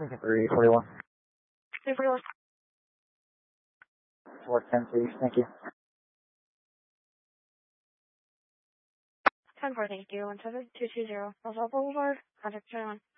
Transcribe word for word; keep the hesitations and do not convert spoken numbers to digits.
three forty-one. three forty-one. four ten, please. Thank you. ten four, thank you. one seven two two zero. Roswell Boulevard. Contact twenty-one.